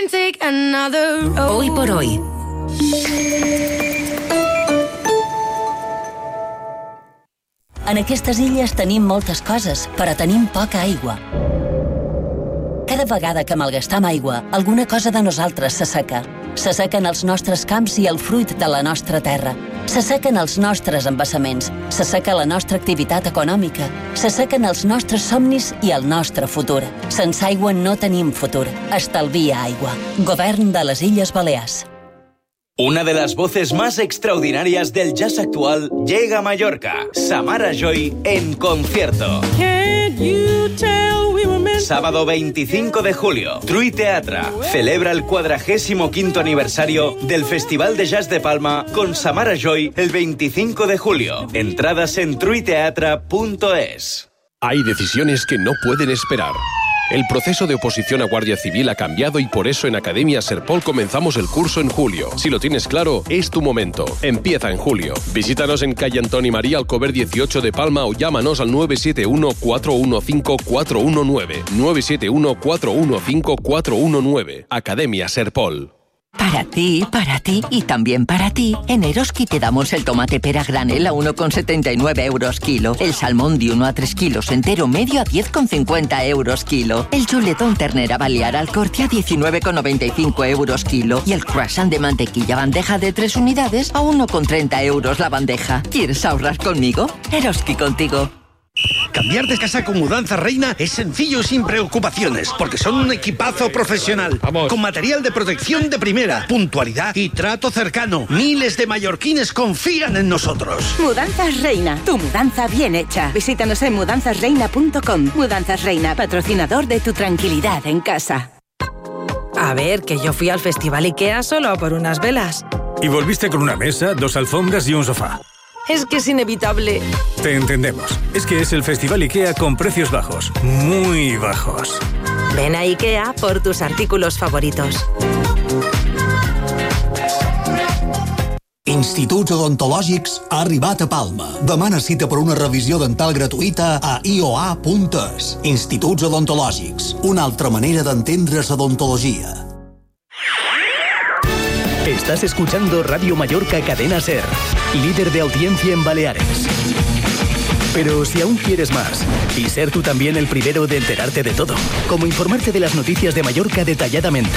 Hoy por hoy. En aquestes illes tenim moltes coses, però tenim poca aigua. Cada vegada que malgastam aigua, alguna cosa de nosaltres s'asseca. S'assequen els nostres camps i el fruit de la nostra terra. S'assequen els nostres embassaments. S'asseca la nostra activitat econòmica. S'assequen els nostres somnis i el nostre futur. Sense aigua no tenim futur. Estalvia aigua. Govern de les Illes Balears. Una de las voces más extraordinarias del jazz actual llega a Mallorca. Samara Joy en concierto. Sábado 25 de julio, Trui Teatra celebra el 45º aniversario del Festival de Jazz de Palma con Samara Joy el 25 de julio. Entradas en truiteatra.es. Hay decisiones que no pueden esperar. El proceso de oposición a Guardia Civil ha cambiado y por eso en Academia Serpol comenzamos el curso en julio. Si lo tienes claro, es tu momento. Empieza en julio. Visítanos en calle Antoni María Alcover 18 de Palma o llámanos al 971-415-419. 971-415-419. Academia Serpol. Para ti y también para ti, en Eroski te damos el tomate pera granel a 1,79 euros kilo, el salmón de 1 a 3 kilos entero medio a 10,50 euros kilo, el chuletón ternera balear al corte a 19,95 euros kilo y el croissant de mantequilla bandeja de 3 unidades a 1,30 euros la bandeja. ¿Quieres ahorrar conmigo? Eroski contigo. Cambiar de casa con Mudanzas Reina es sencillo y sin preocupaciones, porque son un equipazo profesional. ¡Vamos! Con material de protección de primera, puntualidad y trato cercano. Miles de mallorquines confían en nosotros. Mudanzas Reina, tu mudanza bien hecha. Visítanos en mudanzasreina.com. Mudanzas Reina, patrocinador de tu tranquilidad en casa. A ver, que yo fui al Festival IKEA solo por unas velas. Y volviste con una mesa, 2 alfombras y un sofá. Es que es inevitable. Te entendemos. Es que es el Festival IKEA con precios bajos. Muy bajos. Ven a IKEA por tus artículos favoritos. Instituts Odontològics ha arribat a Palma. Demana cita per una revisió dental gratuïta a ioa.es. Instituts Odontològics. Una altra manera d'entendre's odontologia. Estás escuchando Radio Mallorca Cadena SER, líder de audiencia en Baleares. Pero si aún quieres más, y ser tú también el primero de enterarte de todo, como informarte de las noticias de Mallorca detalladamente,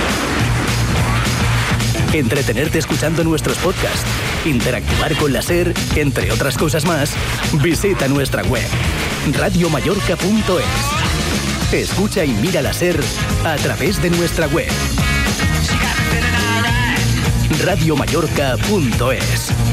entretenerte escuchando nuestros podcasts, interactuar con la SER, entre otras cosas más, visita nuestra web, radiomallorca.es. Escucha y mira la SER a través de nuestra web. radiomallorca.es.